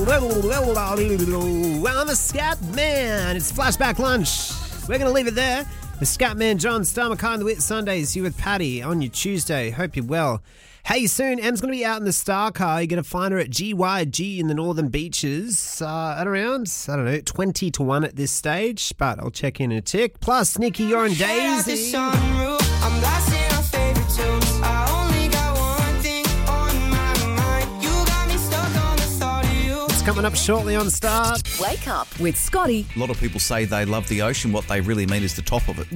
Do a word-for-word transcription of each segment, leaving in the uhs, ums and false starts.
I'm a scat man. It's Flashback Lunch. We're going to leave it there. The Scatman John, Star McKay and the Wit Sundays. You with Paddy on your Tuesday. Hope you're well. Hey, soon, Em's going to be out in the Star Car. You're going to find her at G Y G in the Northern Beaches uh, at around, I don't know, twenty to one at this stage. But I'll check in in a tick. Plus, Nikki, you're in Daisy. Coming up shortly on Start. Wake up with Scotty. A lot of people say they love the ocean. What they really mean is the top of it.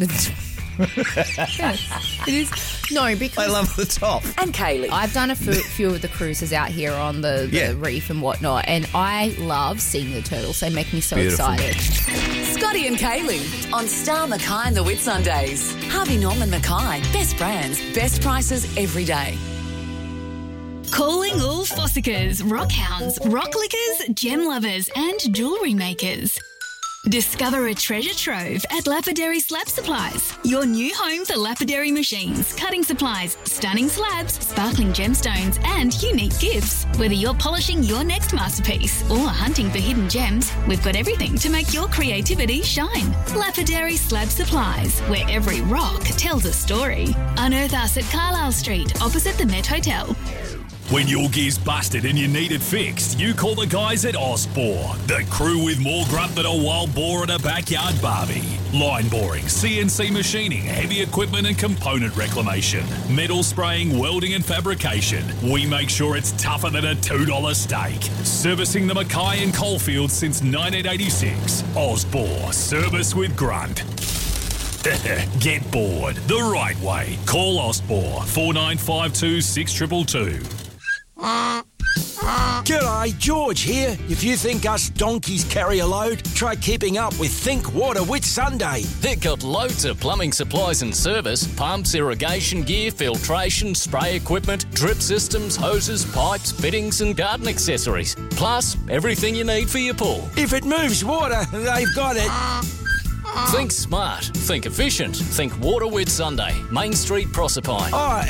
Yes, it is. No, because... They love the top. And Kaylee. I've done a few, few of the cruises out here on the, the Yeah. reef and whatnot, and I love seeing the turtles. They make me so Beautiful. excited. Scotty and Kaylee on Star McKay and the Wit Sundays. Harvey Norman Mackay. Best brands, best prices every day. Calling all Fossicas, rock hounds, rock lickers, gem lovers and jewellery makers. Discover a treasure trove at Lapidary Slab Supplies, your new home for lapidary machines, cutting supplies, stunning slabs, sparkling gemstones and unique gifts. Whether you're polishing your next masterpiece or hunting for hidden gems, we've got everything to make your creativity shine. Lapidary Slab Supplies, where every rock tells a story. Unearth us at Carlisle Street, opposite the Met Hotel. When your gear's busted and you need it fixed, you call the guys at Osbor, the crew with more grunt than a wild boar at a backyard barbie. Line boring, C N C machining, heavy equipment and component reclamation, metal spraying, welding and fabrication. We make sure it's tougher than a two dollar steak. Servicing the Mackay and Coalfields since nineteen eighty-six. Osbor, service with grunt. Get bored the right way. Call Osbor, four nine five two, six two two two. G'day, George here. If you think us donkeys carry a load, try keeping up with Think Water Wit Sunday. They've got loads of plumbing supplies and service, pumps, irrigation gear, filtration, spray equipment, drip systems, hoses, pipes, fittings and garden accessories. Plus, everything you need for your pool. If it moves water, they've got it. Think smart, think efficient, think Water Wit Sunday, Main Street, Proserpine. Oh,